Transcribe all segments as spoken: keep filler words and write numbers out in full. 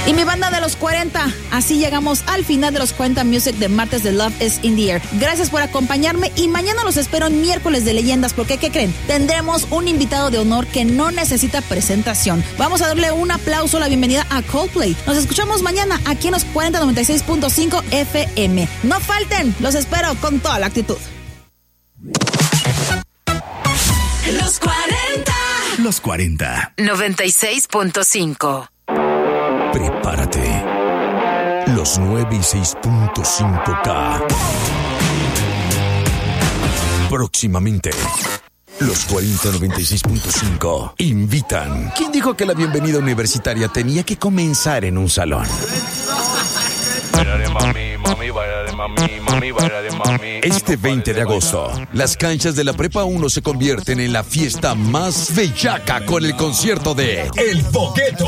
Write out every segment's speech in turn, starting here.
Y mi banda de los cuarenta, así llegamos al final de los cuarenta Music de martes de Love is in the Air. Gracias por acompañarme y mañana los espero en miércoles de leyendas porque, ¿qué creen? Tendremos un invitado de honor que no necesita presentación. Vamos a darle un aplauso, la bienvenida a Coldplay. Nos escuchamos mañana aquí en los cuarenta noventa y seis punto cinco F M. No falten, los espero con toda la actitud. Los cuarenta. Los cuarenta. noventa y seis punto cinco. Prepárate. Los noventa y seis punto cinco K. Próximamente. Los cuarenta noventa y seis punto cinco invitan. ¿Quién dijo que la bienvenida universitaria tenía que comenzar en un salón? Este veinte de agosto, las canchas de la Prepa uno se convierten en la fiesta más bellaca con el concierto de El Bogueto.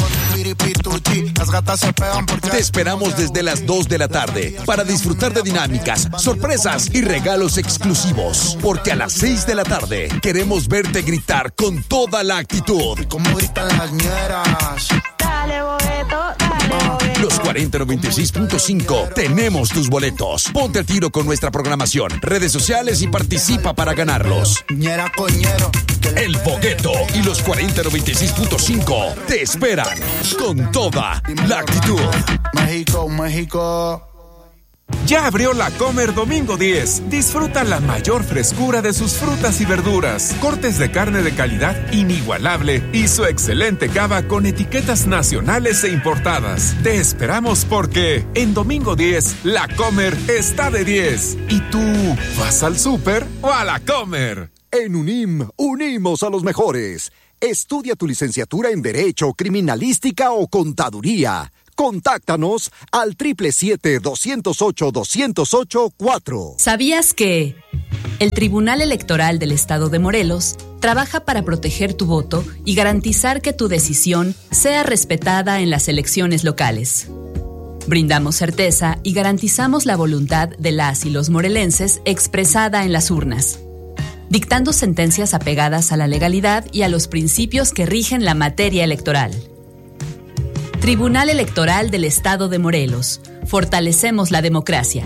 Te esperamos desde las dos de la tarde para disfrutar de dinámicas, sorpresas y regalos exclusivos. Porque a las seis de la tarde queremos verte gritar con toda la actitud. Como gritan las ñeras. Dale, Bogueto, dale, Bogueto. Los cuarenta noventa y seis punto cinco tenemos tus boletos. Ponte al tiro con nuestra programación, redes sociales y participa para ganarlos. Ñera coñero. El Bogueto y los cuarenta noventa y seis punto cinco te esperan con toda la actitud. México, México. Ya abrió la Comer Domingo diez. Disfruta la mayor frescura de sus frutas y verduras, cortes de carne de calidad inigualable y su excelente cava con etiquetas nacionales e importadas. Te esperamos porque en Domingo diez, la Comer está de diez. ¿Y tú vas al súper o a la Comer? En UNIM, unimos a los mejores. Estudia tu licenciatura en Derecho, Criminalística o Contaduría. Contáctanos al siete siete siete, dos cero ocho, dos cero ocho, cuatro. ¿Sabías que el Tribunal Electoral del Estado de Morelos trabaja para proteger tu voto y garantizar que tu decisión sea respetada en las elecciones locales? Brindamos certeza y garantizamos la voluntad de las y los morelenses expresada en las urnas, dictando sentencias apegadas a la legalidad y a los principios que rigen la materia electoral. Tribunal Electoral del Estado de Morelos. Fortalecemos la democracia.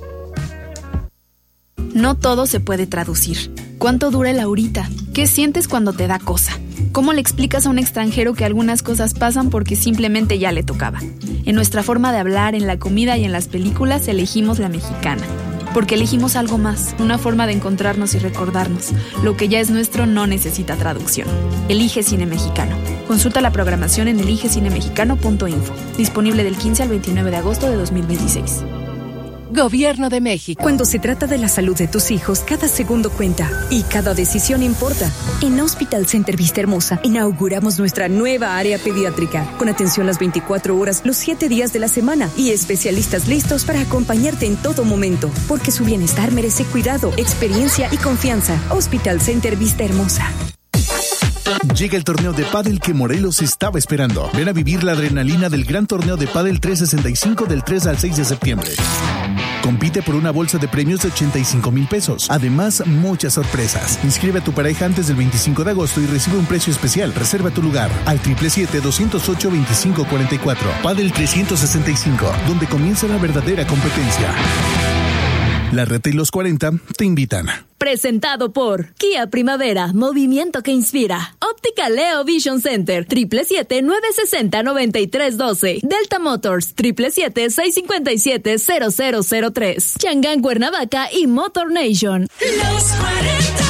No todo se puede traducir. ¿Cuánto dura el ahorita? ¿Qué sientes cuando te da cosa? ¿Cómo le explicas a un extranjero que algunas cosas pasan porque simplemente ya le tocaba? En nuestra forma de hablar, en la comida y en las películas elegimos la mexicana. Porque elegimos algo más, una forma de encontrarnos y recordarnos. Lo que ya es nuestro no necesita traducción. Elige Cine Mexicano. Consulta la programación en elige cine mexicano punto info. Disponible del quince al veintinueve de agosto de dos mil veintiséis. Gobierno de México. Cuando se trata de la salud de tus hijos, cada segundo cuenta y cada decisión importa. En Hospital Center Vista Hermosa inauguramos nuestra nueva área pediátrica, con atención las veinticuatro horas, los siete días de la semana y especialistas listos para acompañarte en todo momento, porque su bienestar merece cuidado, experiencia y confianza. Hospital Center Vista Hermosa. Llega el torneo de pádel que Morelos estaba esperando. Ven a vivir la adrenalina del gran torneo de pádel trescientos sesenta y cinco del tres al seis de septiembre. Compite por una bolsa de premios de ochenta y cinco mil pesos. Además, muchas sorpresas. Inscribe a tu pareja antes del veinticinco de agosto y recibe un precio especial. Reserva tu lugar al siete siete siete, dos cero ocho, dos cinco cuatro cuatro. Pádel trescientos sesenta y cinco, donde comienza la verdadera competencia. La Reta y los cuarenta te invitan. Presentado por Kia Primavera, movimiento que inspira. Óptica Leo Vision Center, siete siete siete, nueve seis cero, nueve tres uno dos. Delta Motors, siete siete siete, seis cinco siete, cero cero cero tres. Changán Cuernavaca y Motor Nation. Los cuarenta.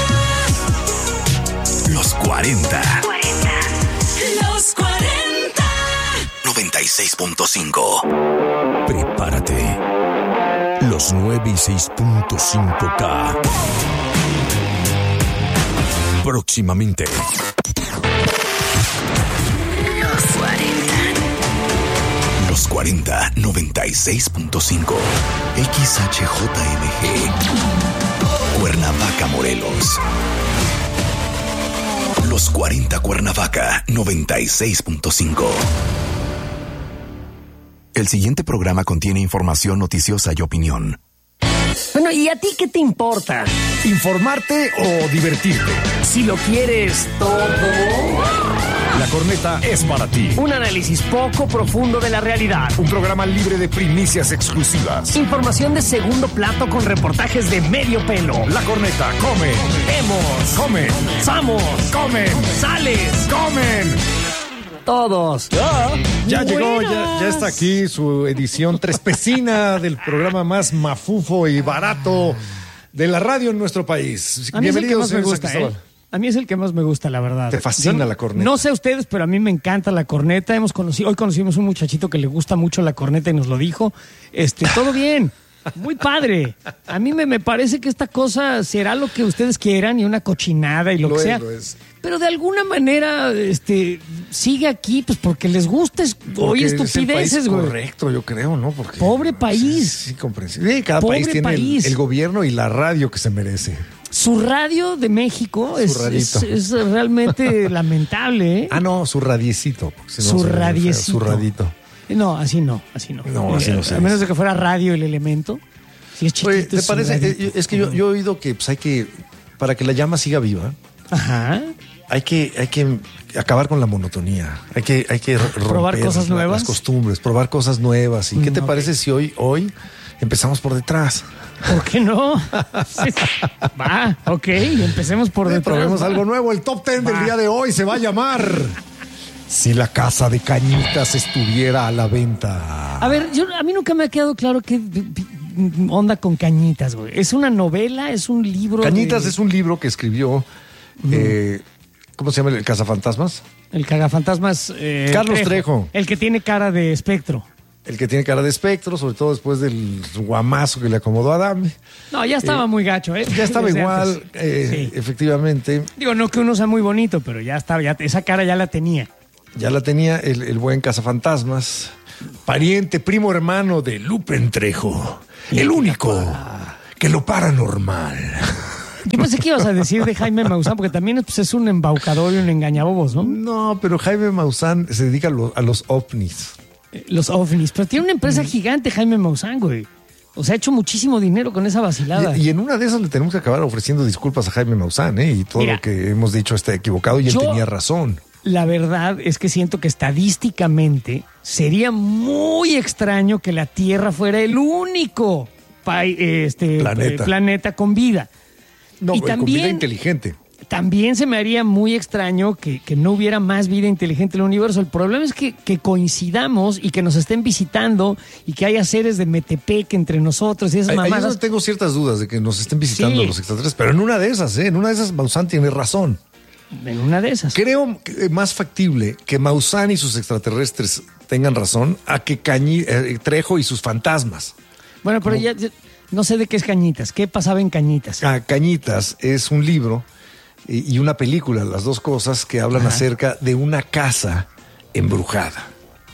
Los cuarenta. Los cuarenta. noventa y seis punto cinco. Prepárate. Los noventa y seis punto cinco K. Próximamente. Los cuarenta. Los cuarenta, noventa y seis punto cinco. X H J M G. Cuernavaca, Morelos. Los cuarenta Cuernavaca, noventa y seis punto cinco. El siguiente programa contiene información noticiosa y opinión. Bueno, ¿y a ti qué te importa? ¿Informarte o divertirte? Si lo quieres todo... La Corneta es para ti. Un análisis poco profundo de la realidad. Un programa libre de primicias exclusivas. Información de segundo plato con reportajes de medio pelo. La Corneta come. Vemos. Come. Somos. Comen. Sales. Comen. Todos. Ya, ya llegó, Buenas. ya, ya está aquí su edición trespecina del programa más mafufo y barato de la radio en nuestro país. A mí es el que más me señor gusta, San Cristóbal. ¿eh? A mí es el que más me gusta, la verdad. Te fascina Yo, la corneta. No sé ustedes, pero a mí me encanta la corneta. Hemos conocido, hoy conocimos un muchachito que le gusta mucho la corneta y nos lo dijo. Este, todo bien. Muy padre. A mí me, me parece que esta cosa será lo que ustedes quieran y una cochinada y lo, Lo que es, sea. lo es. Pero de alguna manera, este, sigue aquí, pues porque les gusta es, Porque oye es el estupideces, país güey. correcto, yo creo, ¿no? Porque Pobre país. Sí, sí, comprensible. Sí, cada Pobre país tiene el, país. el gobierno y la radio que se merece. Su radio de México es, radito. es, es realmente lamentable, ¿eh? Ah, no, su radiecito. porque si no Su se ve feo, radiecito. Su radito. No, así no, así no. No, así no se A dice. menos de que fuera radio el elemento. Si es chiquito. Oye, ¿te es parece? radito. Eh, Es que yo, yo he oído que pues, hay que, para que la llama siga viva, Ajá. hay que, hay que acabar con la monotonía. Hay que, hay que romper ¿Probar cosas la- nuevas? las costumbres, probar cosas nuevas. ¿Y qué Mm, te ok. parece si hoy, hoy empezamos por detrás? ¿Por qué no? Sí. Va, ok, empecemos por Eh, detrás. probemos va. algo nuevo. El top ten del Va. día de hoy se va a llamar Si la casa de Cañitas estuviera a la venta. A ver, yo, a mí nunca me ha quedado claro qué onda con Cañitas, güey. ¿Es una novela? ¿Es un libro? Cañitas de- es un libro que escribió, eh, ¿cómo se llama? ¿El Cazafantasmas? El cagafantasmas. eh, Carlos Trejo. El que tiene cara de espectro. El que tiene cara de espectro, sobre todo después del guamazo que le acomodó a Adame. No, ya estaba Eh, muy gacho, ¿eh? Ya estaba Desde igual, antes. eh, Sí. efectivamente. Digo, no que uno sea muy bonito, pero ya estaba, ya, esa cara ya la tenía. Ya la tenía el, el buen Cazafantasmas. Pariente, primo hermano de Lupen Trejo. El único que lo paranormal. Yo pensé que ibas a decir de Jaime Maussan, porque también pues, es un embaucador y un engañabobos, ¿no? No, pero Jaime Maussan se dedica a, lo- a los ovnis. Eh, Los ovnis. Pero tiene una empresa gigante, Jaime Maussan, güey. O sea, ha hecho muchísimo dinero con esa vacilada. Y, y en una de esas le tenemos que acabar ofreciendo disculpas a Jaime Maussan, ¿eh? Y todo Mira, lo que hemos dicho está equivocado y él yo- tenía razón. La verdad es que siento que estadísticamente sería muy extraño que la Tierra fuera el único pa- este, Planeta. eh, planeta con vida. No, y con vida también, inteligente. también se me haría muy extraño que, que no hubiera más vida inteligente en el universo. El problema es que, que coincidamos y que nos estén visitando y que haya seres de Metepec entre nosotros y esas Ahí- ahí es mamadas. donde tengo ciertas dudas de que nos estén visitando Sí. los extraterrestres, pero en una de esas, ¿eh? En una de esas Maussan tiene razón. En una de esas. Creo que es más factible que Maussan y sus extraterrestres tengan razón a que Cañi- eh, Trejo y sus fantasmas. Bueno, pero ya, ya- no sé de qué es Cañitas. ¿Qué pasaba en Cañitas? Ah, Cañitas es un libro y y una película, las dos cosas que hablan Ajá. acerca de una casa embrujada.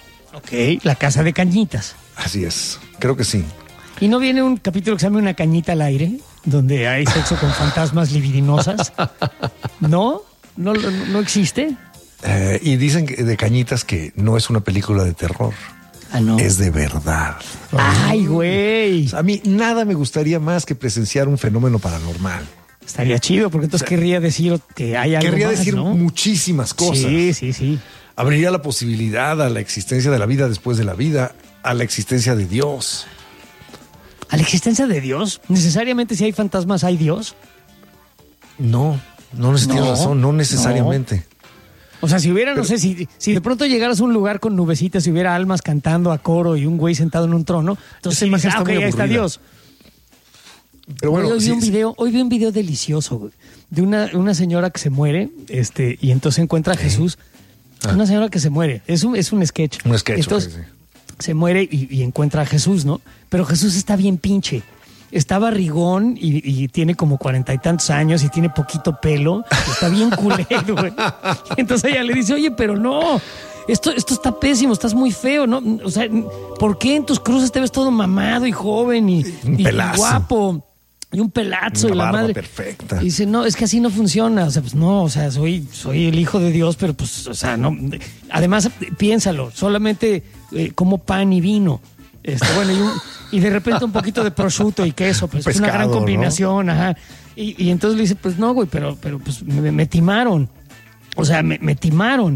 Ok, la casa de Cañitas. Así es, creo que sí. ¿Y no viene un capítulo que se llama Una cañita al aire? Donde hay sexo con fantasmas libidinosas. ¿No? ¿No, no, no existe? Eh, y dicen que- de Cañitas que no es una película de terror. Ah, no. Es de verdad. Ay, güey. A mí nada me gustaría más que presenciar un fenómeno paranormal. Estaría chido, porque entonces querría decir que hay algo Querría más, decir ¿no? muchísimas cosas. Sí, sí, sí. Abriría la posibilidad a la existencia de la vida después de la vida, a la existencia de Dios. ¿A la existencia de Dios? ¿Necesariamente si hay fantasmas hay Dios? No, no, no tienes No, razón, no necesariamente. O sea, si hubiera, no sé, si, si de pronto llegaras a un lugar con nubecitas y hubiera almas cantando a coro y un güey sentado en un trono, entonces Esa imagen dices, ah, está ok, muy ahí está aburrida. Dios. Pero bueno, hoy, hoy sí, vi un sí. video, hoy vi un video delicioso, güey, de una, una señora que se muere, este, y entonces encuentra a Jesús. Ah. Una señora que se muere. Es un, es un sketch. Un sketch, Entonces, ok, sí. se muere y, y encuentra a Jesús, ¿no? Pero Jesús está bien pinche. Está barrigón y, y tiene como cuarenta y tantos años y tiene poquito pelo. Está bien culero, güey. Y entonces ella le dice, oye, pero no, esto, esto está pésimo, estás muy feo, ¿no? O sea, ¿por qué en tus cruces te ves todo mamado y joven y, Un y pelazo. guapo? Y un pelazo Una y la barba madre. perfecta. Y dice, no, es que así no funciona. O sea, pues no, o sea, soy, soy el hijo de Dios, pero pues, o sea, no. Además, piénsalo, solamente eh, como pan y vino. Este, bueno, y, un- y de repente un poquito de prosciutto y queso, pues es una Pescado, gran ¿no? combinación, ajá. Y, y entonces le dice, pues no, güey, pero, pero pues me, me timaron. O sea, me, me timaron.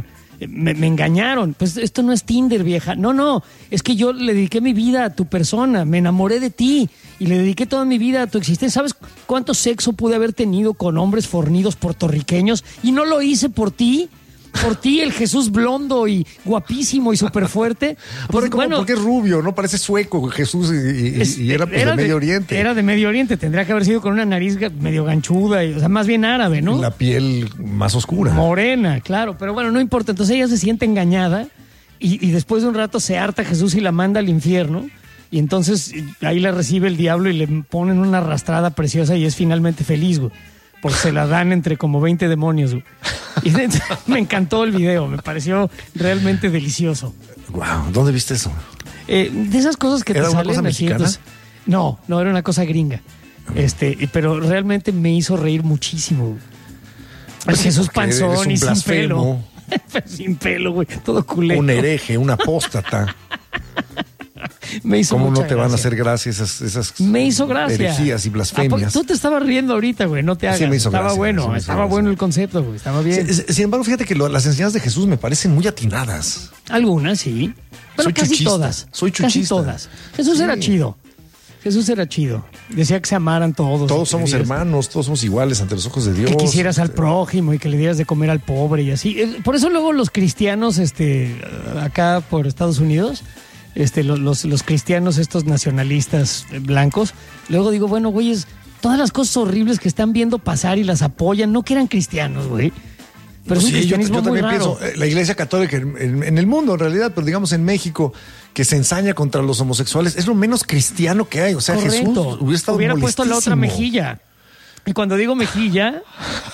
me, me engañaron. Pues esto no es Tinder, vieja. No, no, es que yo le dediqué mi vida a tu persona, me enamoré de ti y le dediqué toda mi vida a tu existencia. ¿Sabes cuánto sexo pude haber tenido con hombres fornidos puertorriqueños y no lo hice por ti? Por ti, el Jesús blondo y guapísimo y súper fuerte. Pues, bueno, porque es rubio, ¿no? Parece sueco Jesús y, y, es, y era, pues, era de Medio Oriente. Era de Medio Oriente, tendría que haber sido con una nariz medio ganchuda, y, o sea, más bien árabe, ¿no? La piel más oscura. Morena, claro, pero bueno, no importa. Entonces ella se siente engañada y, y después de un rato se harta Jesús y la manda al infierno. Y entonces ahí la recibe el diablo y le ponen una arrastrada preciosa y es finalmente feliz, güey. Porque se la dan entre como veinte demonios, güey. Y me encantó el video, me pareció realmente delicioso. Wow, ¿dónde viste eso? Eh, de esas cosas que te ¿Era una salen cosa así, mexicana? entonces- no, no, era una cosa gringa. Este, y- pero realmente me hizo reír muchísimo. Pues sí, Jesús porque eres panzón un y sin pelo. blasfemo. Sin pelo, güey, todo culero. Un hereje, un apóstata. Me hizo ¿Cómo no mucha te van a gracia. hacer gracia esas, esas Me hizo gracia. herejías y ¿A poco- blasfemias? Tú te estabas riendo ahorita, güey, no te hagas. Sí me hizo estaba gracia, bueno, sí me hizo estaba gracia. bueno el concepto, güey, estaba bien. Sin, sin embargo, fíjate que lo- las enseñanzas de Jesús me parecen muy atinadas. Algunas, sí. Pero Soy casi chuchista, todas. soy Casi chuchista. todas. Jesús Sí. era chido. Jesús era chido. Decía que se amaran todos. Todos somos Que dieras- hermanos, todos somos iguales ante los ojos de Dios. Que quisieras al prójimo y que le dieras de comer al pobre y así. Eh, Por eso luego los cristianos, este, acá por Estados Unidos, este, los, los, los cristianos, estos nacionalistas eh, blancos, luego digo, bueno, güeyes, todas las cosas horribles que están viendo pasar y las apoyan, no que eran cristianos, güey. Pero es un Sí, yo, cristianismo yo muy también raro. pienso, eh, la Iglesia Católica en, en- en el mundo en realidad, pero digamos en México, que se ensaña contra los homosexuales, es lo menos cristiano que hay. O sea, Correcto. Jesús hubiera estado Hubiera puesto la otra molestísimo. mejilla. Y cuando digo mejilla,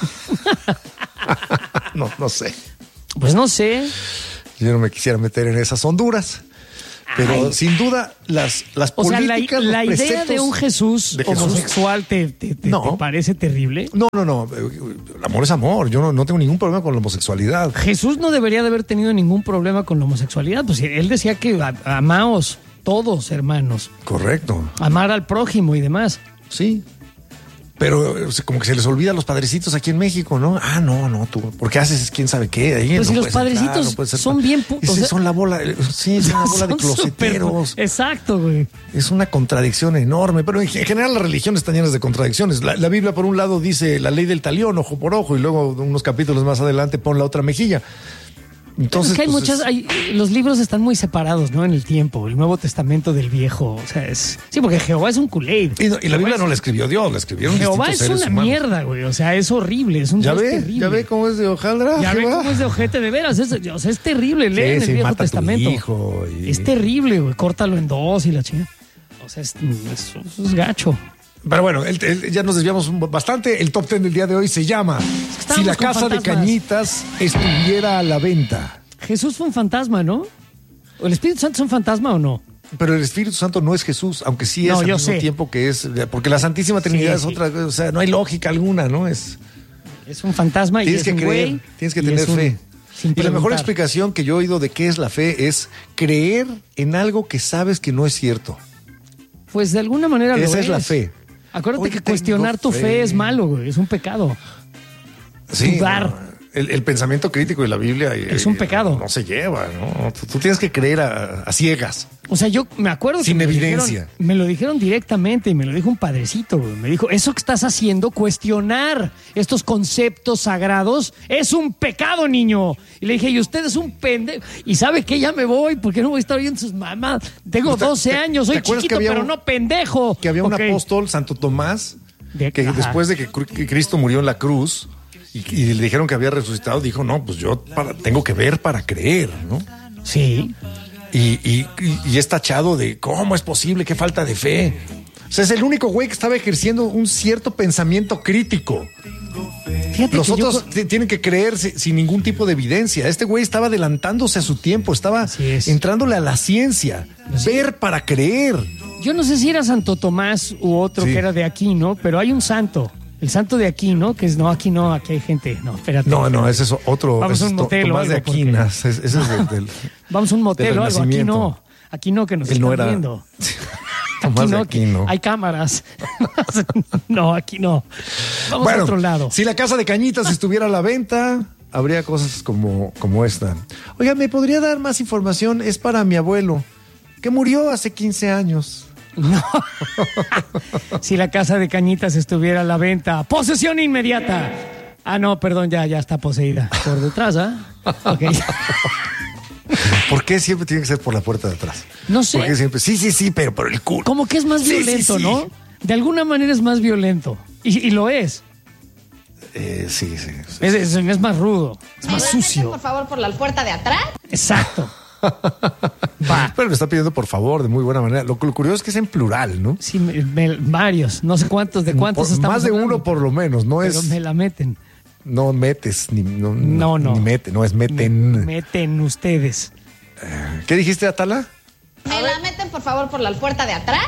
No, no sé. pues no sé. Yo no me quisiera meter en esas honduras. Pero Ay. sin duda, las, las O sea, la, políticas, la los idea de preceptos un Jesús, de Jesús- homosexual te, te- te- No. te parece terrible. No, no, no. El amor es amor. Yo no, no tengo ningún problema con la homosexualidad. Jesús no debería de haber tenido ningún problema con la homosexualidad. Pues él decía que a- amaos todos, hermanos. Correcto. Amar al prójimo y demás. Sí. Pero o sea, como que se les olvida a los padrecitos aquí en México, ¿no? Ah, no, no, tú, ¿por qué haces quién sabe qué? Ahí Pues no si los puedes entrar, padrecitos no puedes ser son pa- bien pu- Ese o sea- son la bola, sí, son una bola de Son closeteros. súper- Exacto, güey. Es una contradicción enorme, pero en general las religiones están llenas de contradicciones. La, la Biblia, por un lado, dice la ley del talión, ojo por ojo, y luego unos capítulos más adelante pon la otra mejilla. Entonces, es que hay pues, muchas, es- hay- los libros están muy separados, ¿no? En el tiempo, el Nuevo Testamento del Viejo, o sea, es, sí, porque Jehová es un culé. y, no- y la Biblia no la escribió Dios, la escribieron Jehová distintos es seres una humanos. mierda, güey, o sea, es horrible, es un ¿Ya Dios ve? terrible. ¿Ya ve cómo es de hojaldra? Ya ve Jehová? cómo es de ojete de veras, es, o sea, es terrible, lee Sí, en el sí, Viejo mata a tu Testamento. hijo y- Es terrible, güey, córtalo en dos y la chingada. O sea, es, es- eso es gacho. Pero bueno, el- el- ya nos desviamos un- bastante. El top ten del día de hoy se llama Si la con casa de fantasmas. Cañitas estuviera a la venta. Jesús fue un fantasma, ¿no? ¿O el Espíritu Santo es un fantasma o no? Pero el Espíritu Santo no es Jesús, aunque sí es No, al yo mismo sé. tiempo que es, porque la Santísima Trinidad Sí, es sí. otra cosa, o sea, no hay lógica alguna, ¿no? Es Es un fantasma y tienes es que un creer, güey, tienes que y tener es un- fe. sin Y la mejor preguntar. explicación que yo he oído de qué es la fe es creer en algo que sabes que no es cierto. Pues de alguna manera lo Esa es la fe. Acuérdate Hoy que tengo cuestionar tu fe. fe. es malo, güey, es un pecado. Sí, Dudar. no, El, el pensamiento crítico de la Biblia eh, Es un pecado. No se lleva, ¿no? Tú, tú tienes que creer a, a ciegas. O sea, yo me acuerdo Sin que me lo evidencia. dijeron- me lo dijeron directamente y me lo dijo un padrecito, güey. Me dijo, eso que estás haciendo, cuestionar estos conceptos sagrados, es un pecado, niño. Y le dije, y usted es un pendejo. Y sabe que ya me voy, porque no voy a estar viendo sus mamás. Tengo ¿Te- doce te- años, te soy acuerdas chiquito, que había pero un- no pendejo. Que había un Ok. apóstol, Santo Tomás, De- que ajá. después de que, cru- que Cristo murió en la cruz y, y le dijeron que había resucitado, dijo, no, pues yo para- tengo que ver para creer, ¿no? Sí. Y, y- y- y es tachado de, ¿cómo es posible? Qué falta de fe. O sea, es el único güey que estaba ejerciendo un cierto pensamiento crítico. Fíjate Los que yo otros t- tienen que creer si- sin ningún tipo de evidencia. Este güey estaba adelantándose a su tiempo, estaba entrándole a la ciencia. Ver para creer. Yo no sé si era Santo Tomás u otro Sí. que era de Aquino, pero hay un santo. El santo de Aquino, que es, no, aquí no, aquí hay gente. No, espérate. No, no, ese es otro. Vamos ese a un es to- motel o Tomás de algo, porque- Aquinas. Ese ese es del- del- Vamos a un motel del o algo. Aquí Renacimiento. no. Aquí no, que nos Él no están era- viendo. Tomás Aquí de no, que Aquino. hay cámaras. No, aquí no. Vamos Bueno, a otro lado. Si la casa de Cañitas estuviera a la venta, habría cosas como, como esta. Oiga, ¿me podría dar más información? Es para mi abuelo, que murió hace quince años. No. Si la casa de Cañitas estuviera a la venta, posesión inmediata. Ah, no, perdón, ya, ya está poseída. Por detrás, ¿ah? ¿eh? Okay. ¿Por qué siempre tiene que ser por la puerta de atrás? No sé. Porque siempre, sí, sí, sí, pero por el culo. Como que es más sí, violento, sí, sí. ¿no? De alguna manera es más violento. Y, y lo es. Eh, sí, sí. sí. Es, es, es más rudo, es más sucio. Por favor, por la puerta de atrás. Exacto. Va. Pero me está pidiendo por favor, de muy buena manera. Lo, lo curioso es que es en plural, ¿no? Sí, me, me, varios. No sé cuántos, de cuántos por, estamos Más de hablando, uno por lo menos, no pero es... me la meten. No metes, ni, no, no, no. Ni mete, no es meten. Me, meten ustedes. ¿Qué dijiste, Atala? ¿Me la meten, por favor, por la puerta de atrás?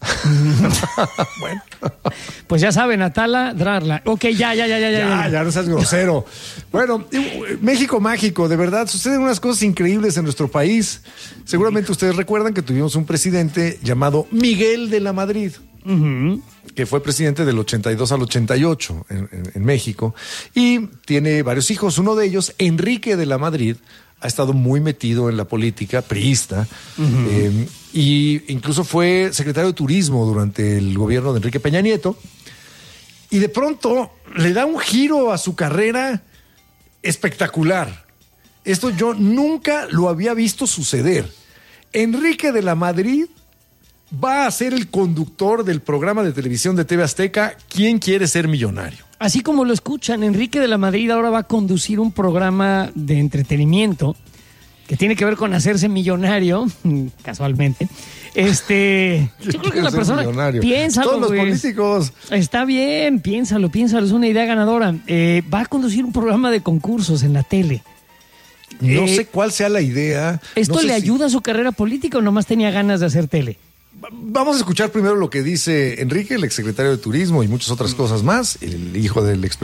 Bueno. Pues ya saben, Atala, Drarla. Ok, ya, ya, ya, ya. Ya, ya, ya no seas grosero. Bueno, México mágico, de verdad, suceden unas cosas increíbles en nuestro país. Seguramente ustedes recuerdan que tuvimos un presidente llamado Miguel de la Madrid. Uh-huh. Que fue presidente del ochenta y dos al ochenta y ocho en, en, en México. Y tiene varios hijos. Uno de ellos, Enrique de la Madrid, ha estado muy metido en la política priista, uh-huh. eh, y incluso fue secretario de Turismo durante el gobierno de Enrique Peña Nieto, y de pronto le da un giro a su carrera espectacular. Esto yo nunca lo había visto suceder. Enrique de la Madrid va a ser el conductor del programa de televisión de T V Azteca, ¿Quién quiere ser millonario? Así como lo escuchan, Enrique de la Madrid ahora va a conducir un programa de entretenimiento que tiene que ver con hacerse millonario, casualmente. Este, yo creo que la persona millonario. Piénsalo, todos los güey. políticos. Está bien, piénsalo, piénsalo, es una idea ganadora. Eh, va a conducir un programa de concursos en la tele. No eh, sé cuál sea la idea. ¿Esto no sé le si... ayuda a su carrera política o nomás tenía ganas de hacer tele? Vamos a escuchar primero lo que dice Enrique, el exsecretario de Turismo y muchas otras cosas más, el hijo del ex